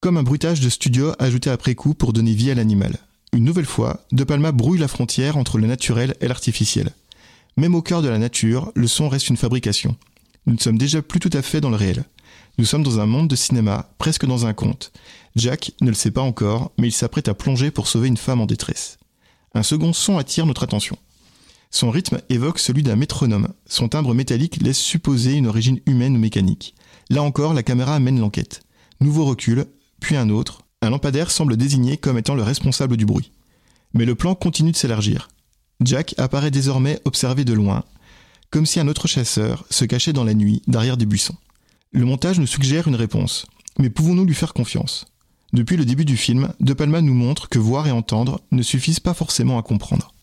Comme un bruitage de studio ajouté après coup pour donner vie à l'animal. Une nouvelle fois, De Palma brouille la frontière entre le naturel et l'artificiel. Même au cœur de la nature, le son reste une fabrication. Nous ne sommes déjà plus tout à fait dans le réel. Nous sommes dans un monde de cinéma, presque dans un conte. Jack ne le sait pas encore, mais il s'apprête à plonger pour sauver une femme en détresse. Un second son attire notre attention. Son rythme évoque celui d'un métronome. Son timbre métallique laisse supposer une origine humaine ou mécanique. Là encore, la caméra mène l'enquête. Nouveau recul, puis un autre. Un lampadaire semble désigné comme étant le responsable du bruit. Mais le plan continue de s'élargir. Jack apparaît désormais observé de loin, comme si un autre chasseur se cachait dans la nuit derrière des buissons. Le montage nous suggère une réponse, mais pouvons-nous lui faire confiance ? Depuis le début du film, De Palma nous montre que voir et entendre ne suffisent pas forcément à comprendre.